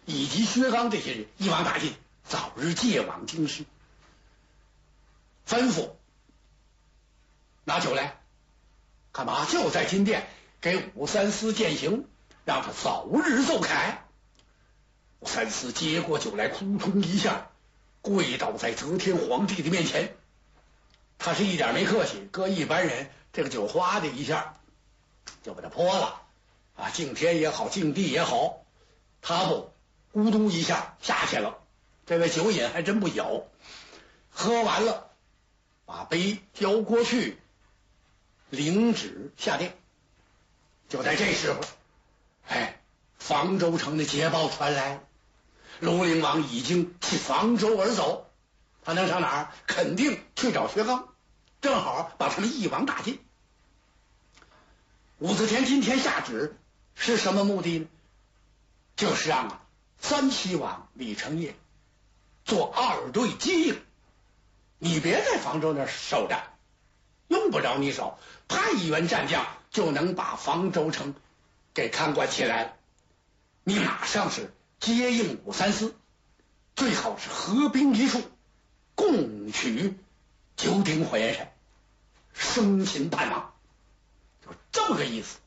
以及薛刚这些人一网打尽，早日借往京师。吩咐拿酒来，干嘛？就在金殿给武三思饯行，让他早日奏凯。武三思接过酒来，扑通一下跪倒在则天皇帝的面前。他是一点没客气，搁一般人这个酒哗的一下就把他泼了啊！敬天也好，敬地也好，他不咕咚一下下去了。这位酒瘾还真不小，喝完了把杯交过去，领旨下殿。就在这时候，房州城的捷报传来，庐陵王已经弃房州而走。他能上哪儿？肯定去找薛刚，正好把他们一网打尽。武则天今天下旨是什么目的呢？就是让三齐王李成业做二队接应，你别在房州那儿守着，用不着你守，派一员战将就能把房州城给看管起来了。你马上是接应武三思，最好是合兵一处，共取九鼎火焰山，生擒叛王，就这么个意思。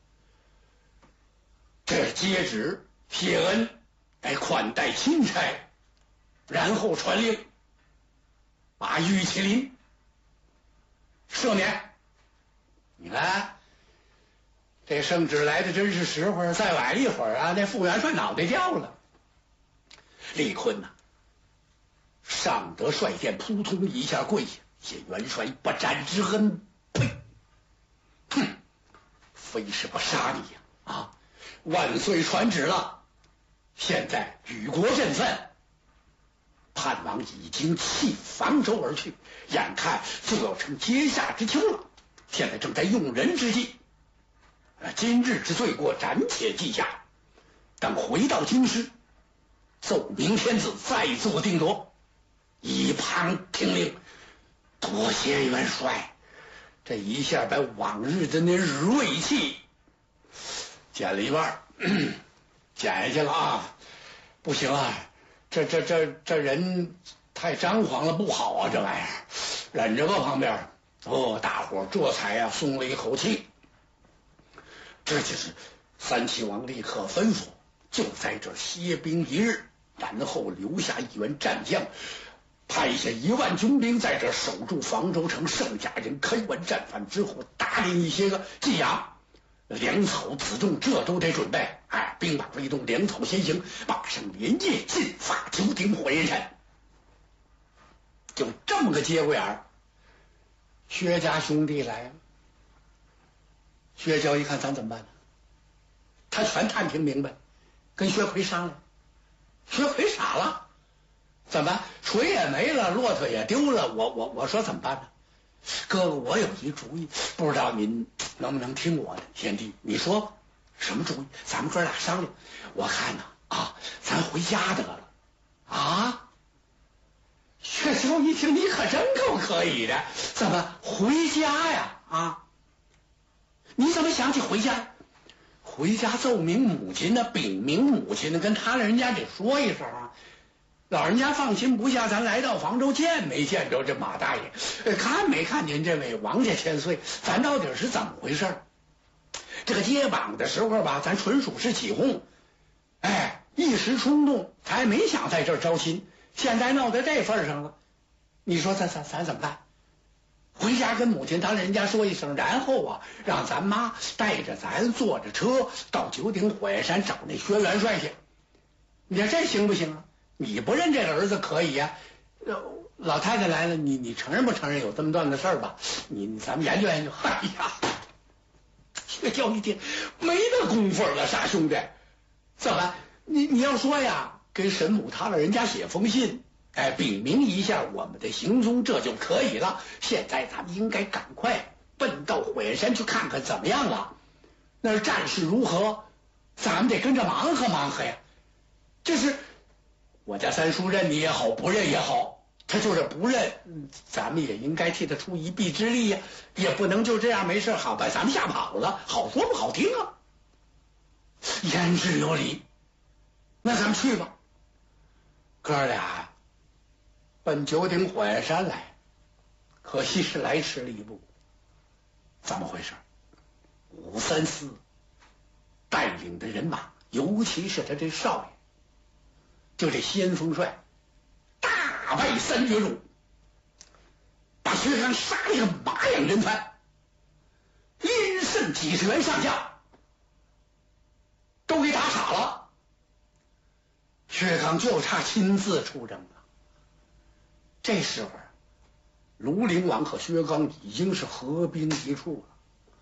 这接旨谢恩，款待钦差，然后传令把玉麒麟赦免。你看这圣旨来的真是时候，再晚一会儿啊，那副元帅脑袋掉了。李坤呐，上得帅殿，扑通一下跪下，谢元帅不斩之恩。呸！哼，非是不杀你呀！啊，万岁传旨了，现在举国振奋，叛王已经弃房州而去，眼看就要成阶下之秋了，现在正在用人之际。今日之罪过暂且记下，等回到京师，奏明天子再做定夺。一旁听令。多谢元帅，这一下把往日的那锐气减了一半，减下去了啊！不行啊，这人太张狂了，不好啊，这玩意儿忍着吧旁边。大伙这才松了一口气。这就是三齐王立刻吩咐，就在这歇兵一日，然后留下一员战将，派下1万军兵在这守住房州城，剩下人开完战犯之后，打领一些个寄养，粮草辎重这都得准备。兵马未动，粮草先行，马上连夜进发九鼎火焰山。就这么个节骨眼儿，薛家兄弟来了。薛娇一看咱怎么办呢？他全探听明白，跟薛奎商量。薛奎傻了，怎么办？锤也没了，骆驼也丢了，我说怎么办呢？哥哥，我有一主意，不知道您能不能听我的？贤弟，你说什么主意？咱们哥俩商量。我看呢咱回家得了。啊？薛娇一听，你可真够可以的，怎么回家呀？你怎么想起回家？回家奏明母亲呢，禀明母亲呢，跟他人家得说一声啊。老人家放心不下，咱来到房州见没见着这马大爷，看没看见这位王家千岁，咱到底是怎么回事？这个接榜的时候吧，咱纯属是起哄，一时冲动，咱也没想在这儿招亲，现在闹到这份上了，你说咱怎么办？回家跟母亲他人家说一声，然后让咱妈带着咱坐着车到九鼎火焰山找那薛元帅去。你说这行不行啊？你不认这个儿子可以呀，老太太来了，你承认不承认有这么段的事儿吧？咱们研究研究。哎呀，薛娇一听没那功夫了，傻兄弟，怎么你要说呀，跟神母他老人家写封信，禀明一下我们的行踪，这就可以了。现在咱们应该赶快奔到火焰山去看看怎么样了，那战事如何，咱们得跟着忙活忙活呀。就是我家三叔认你也好，不认也好，他就是不认，咱们也应该替他出一臂之力呀，也不能就这样没事好把咱们吓跑了，好说不好听啊。言之有理，那咱们去吧。 哥俩奔九鼎火焰山来，可惜是来迟了一步。怎么回事？武三思带领的人马，尤其是他这少爷，就这先锋帅，大败三绝路，把薛刚杀了个马仰人翻，阴甚几十员上下都给打傻了。薛刚就差亲自出征了。这时候，庐陵王和薛刚已经是合兵一处了。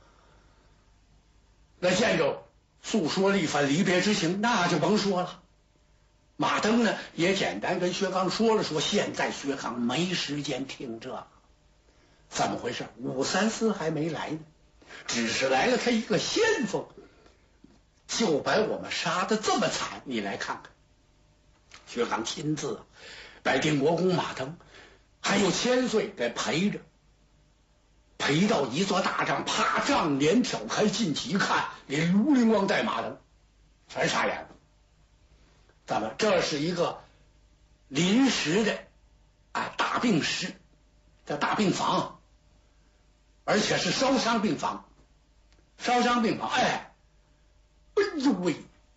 那见着诉说了一番离别之情，那就甭说了。马登呢也简单跟薛刚说了说，现在薛刚没时间听这个。怎么回事？武三思还没来呢，只是来了他一个先锋，就把我们杀得这么惨，你来看看。薛刚亲自把定国公马登还有千岁给陪着，陪到一座大帐，啪，帐帘挑开进去一看，连庐陵王带马登全傻眼了。咱们这是一个临时的大病室，叫大病房，而且是烧伤病房。烧伤病房，哎呦喂，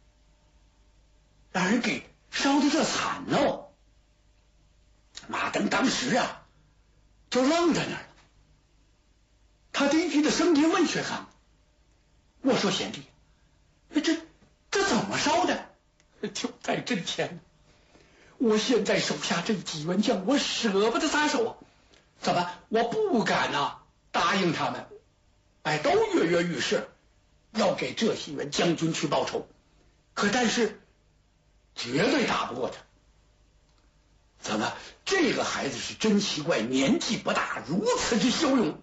让人给烧得这惨哦！马登当时就愣在那儿了。他低低的声音问薛刚：“我说贤弟，这怎么烧的？”就在阵前，我现在手下这几员将，我舍不得撒手啊！怎么？我不敢答应他们，都跃跃欲试，要给这些员将军去报仇。但是绝对打不过他。怎么？这个孩子是真奇怪，年纪不大，如此之骁勇。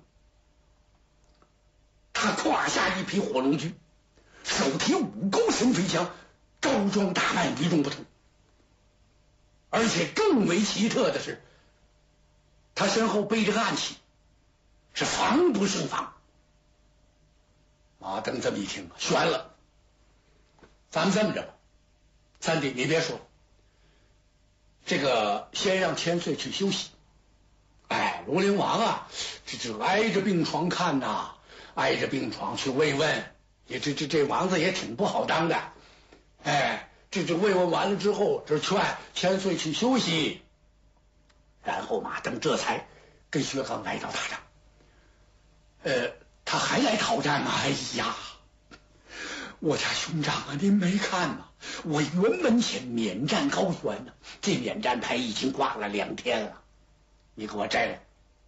他胯下一匹火龙驹，手提五钩神飞枪，高装打扮，与众不同。而且更为奇特的是，他身后背着个暗器，是防不胜防。马登这么一听，悬了。咱们这么着吧，三弟你别说，这个先让千岁去休息。庐陵王这挨着病床看呐，挨着病床去慰问，这王子也挺不好当的。这慰问完了之后，这劝千岁去休息。然后马登这才跟薛刚来到大帐。他还来讨战吗？哎呀，我家兄长您没看吗？我辕门前免战高悬呢，这免战牌已经挂了2天了，你给我摘了。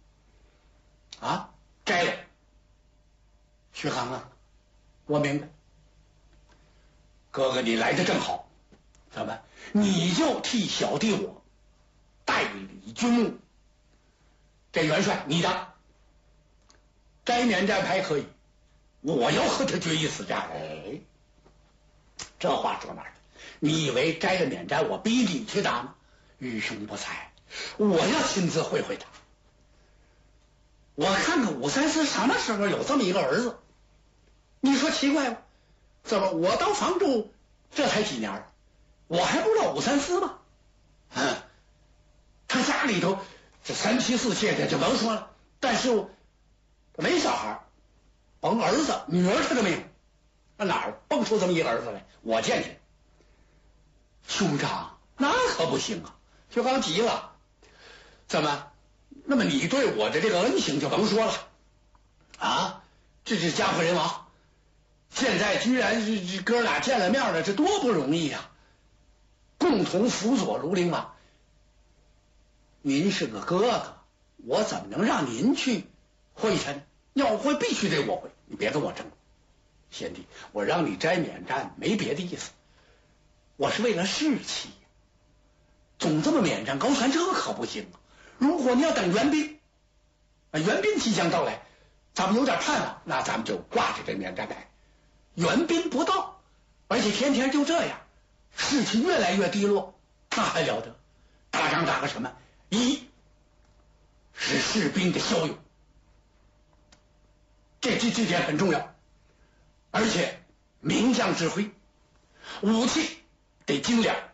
摘了。薛刚我明白，哥哥你来的正好，怎么你就替小弟我代理军务。这元帅你当，摘免战牌可以，我要和他决一死战。这话说哪儿？你以为摘了免战我逼你去打吗？愚兄不才，我要亲自会会他。我看看武三思什么时候有这么一个儿子？你说奇怪吗？怎么我当房主这才几年，我还不知道武三思吗？他家里头这3妻4妾的就甭说了，但是没小孩，甭儿子女儿他都没有。哪儿蹦出这么一个儿子来？我见见。兄长那可不行啊！薛刚急了，怎么？那么你对我的这个恩情就甭说了这是家破人亡，现在居然这哥俩见了面了，这多不容易呀！共同辅佐庐陵王，您是个哥哥，我怎么能让您去会他呢？要会必须得我会，你别跟我争。贤弟，我让你摘免战没别的意思，我是为了士气，总这么免战高悬，这可不行。如果你要等援兵，援兵即将到来，咱们有点盼望，那咱们就挂着这免战牌。援兵不到，而且天天就这样，士气越来越低落，那还了得？打仗打个什么？一是士兵的骁勇，这点很重要，而且名将指挥，武器得精良，